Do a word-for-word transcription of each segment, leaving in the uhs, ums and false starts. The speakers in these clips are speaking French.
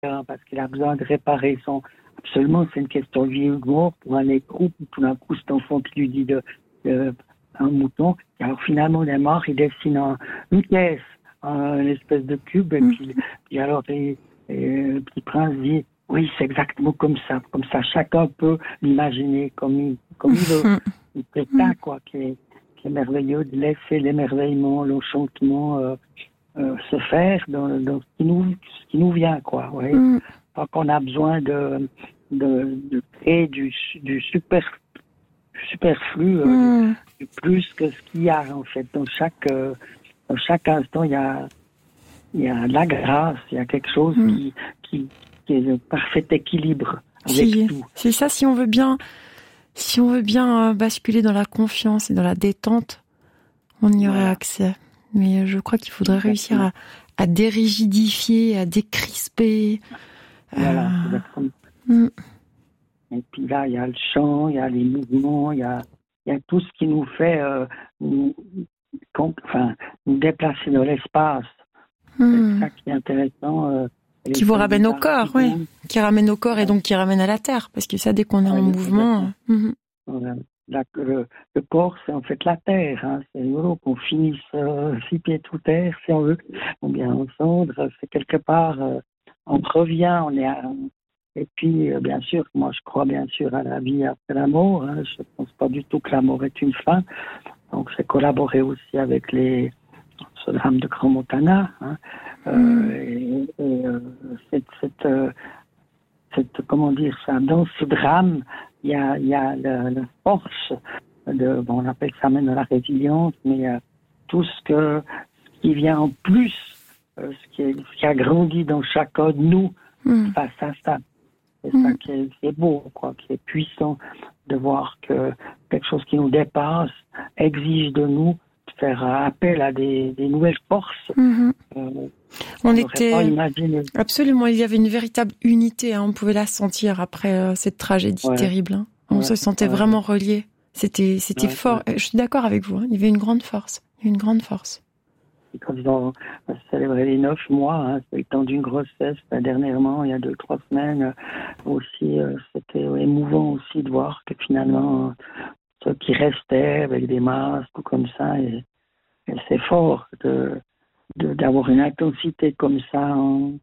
hein, parce qu'il a besoin de réparer son... Absolument, c'est une question de vie ou de mort pour un écrou. Tout d'un coup, cet enfant qui lui dit de, de un mouton. Et alors finalement, il est mort, il dessine un, une caisse, un, une espèce de cube. Et Mm. puis, puis alors, et, et le petit prince dit, oui, c'est exactement comme ça. Comme ça, chacun peut l'imaginer comme il, comme il veut. Mm. C'est ça, quoi, qui est, qui est merveilleux, de laisser l'émerveillement, l'enchantement euh, euh, se faire dans, dans ce, qui nous, ce qui nous vient, quoi. Vous voyez. Mm. Pas qu'on a besoin de, de, de créer du, du super, superflu, euh, Mm. du, du plus que ce qu'il y a, en fait. Dans chaque, euh, dans chaque instant, il y a, il y a de la grâce, il y a quelque chose Mm. qui, qui, qui est le parfait équilibre avec Si, tout. c'est ça, si on veut bien, si on veut bien euh, basculer dans la confiance et dans la détente, on y aurait Voilà. accès. Mais je crois qu'il faudrait réussir à, à dérigidifier, à décrisper. Voilà. Euh, exactement. mm. Et puis là, il y a le chant, il y a les mouvements, il y a, il y a tout ce qui nous fait euh, nous, con- enfin, nous déplacer dans l'espace. Mm. C'est ça qui est intéressant. Euh, les Qui vous choses ramène au bizarres corps, qui oui. vont. Qui ramène au corps et Ouais. donc qui ramène à la terre. Parce que ça, dès qu'on est en Ouais, mouvement... euh, mhm. Voilà. La- le, le corps, c'est en fait la terre. Hein. C'est rigolo qu'on finisse euh, six pieds sous terre, si on veut, ou bien en cendre. C'est quelque part, euh, on revient, on est à- et puis, euh, bien sûr, moi, je crois bien sûr à la vie après la mort. Hein. Je ne pense pas du tout que la mort est une fin. Donc, c'est collaborer aussi avec les ce drame de Grand Montana. Hein. Euh, Mm. et, et, euh, cette, cette, euh, cette, comment dire ça, dans ce drame, il y a, il y a la, la force de, bon, on appelle ça maintenant la résilience, mais euh, tout ce que, ce qui vient en plus, euh, ce, qui est, ce qui a grandi dans chacun de nous Mm. face à ça. C'est Mm. ça qui est, qui est beau, quoi, qui est puissant de voir que quelque chose qui nous dépasse exige de nous de faire appel à des, des nouvelles forces. Mhm. Euh, On on n'aurait pas était... imaginé. Absolument, il y avait une véritable unité, hein, on pouvait la sentir après euh, cette tragédie Ouais. terrible. Hein. On Ouais, se sentait ouais. vraiment reliés. C'était, c'était Ouais, fort. ouais. Je suis d'accord avec vous, hein. Il y avait une grande force. Il y avait une grande force. Et quand ils ont célébré les neuf mois, hein, c'est le temps d'une grossesse, là, dernièrement, il y a deux, trois semaines, euh, aussi, euh, c'était euh, émouvant aussi de voir que finalement, euh, ceux qui restaient avec des masques ou comme ça, et, et c'est fort de, de, d'avoir une intensité comme ça en,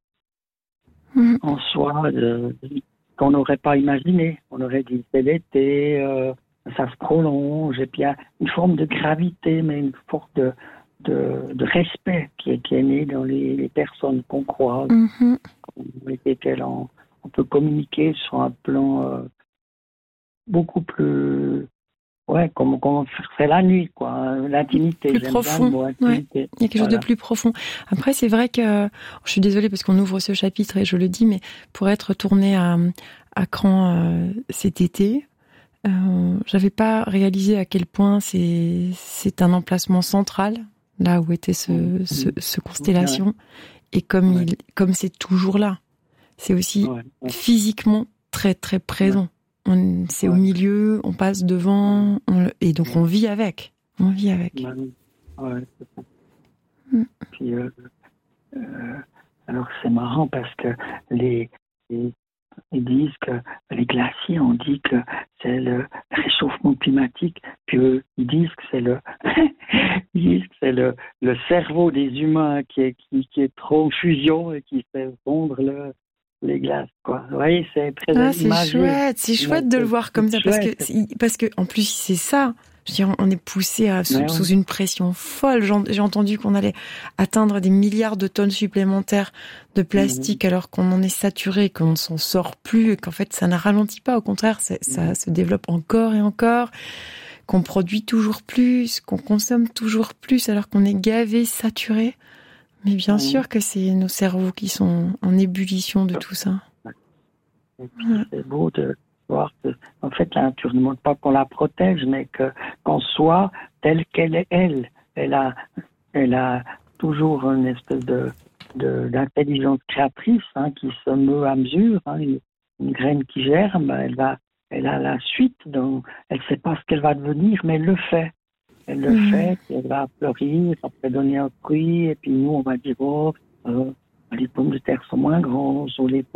Mhm. en soi, de, qu'on n'aurait pas imaginé. On aurait dit c'est l'été, euh, ça se prolonge, et puis il y a une forme de gravité, mais une forme de, de, de respect qui est, qui est né dans les, les personnes qu'on croise, Mhm. avec lesquelles on, on peut communiquer sur un plan euh, beaucoup plus, ouais, comme, comme on fait la nuit, quoi, hein, l'intimité, Plus j'aime bien le profond. mot Ouais. intimité. Il y a quelque chose Voilà. de plus profond. Après, c'est vrai que, je suis désolée parce qu'on ouvre ce chapitre et je le dis, mais pour être retournée à, à Cran euh, cet été, euh, j'avais pas réalisé à quel point c'est, c'est un emplacement central, là où était ce, Mhm. ce, ce constellation. Et comme Ouais. il, comme c'est toujours là, c'est aussi Ouais, ouais, physiquement très très présent. On, c'est au Ouais. milieu, on passe devant, on le- et donc on vit avec. On vit avec. ouais, ouais, c'est ça. Mm. Puis, euh, euh, alors c'est marrant parce que les, les- ils disent que les glaciers, on dit que c'est le réchauffement climatique, puis eux, ils disent que c'est le, ils disent que c'est le, le cerveau des humains qui est, qui, qui est trop en fusion et qui fait fondre le, les glaces, quoi. Vous voyez, c'est très Ah, c'est imagé. chouette, c'est chouette de le voir comme ça, parce que, chouette. c'est- parce que, en plus, c'est ça. Je veux dire, on est poussé à, sous, Ouais, ouais. sous une pression folle. J'en- J'ai entendu qu'on allait atteindre des milliards de tonnes supplémentaires de plastique alors qu'on en est saturé, qu'on ne s'en sort plus, et qu'en fait, ça ne ralentit pas. Au contraire, c'est- ça Mhm. se développe encore et encore, qu'on produit toujours plus, qu'on consomme toujours plus alors qu'on est gavé, saturé. Mais bien Mhm. sûr que c'est nos cerveaux qui sont en ébullition de tout ça. Et puis c'est beau de voir que, en fait, la nature ne montre pas qu'on la protège, mais que qu'on soit telle qu'elle est elle. Elle a, elle a toujours une espèce de, de d'intelligence créatrice, hein, qui se meut à mesure. Hein, une, une graine qui germe, elle va, elle a la suite. Donc, elle ne sait pas ce qu'elle va devenir, mais elle le fait. Elle le Mhm. fait, puis elle va fleurir, après donner un fruit, et puis nous, on va dire, oh, euh, les pommes de terre sont moins grosses, ou les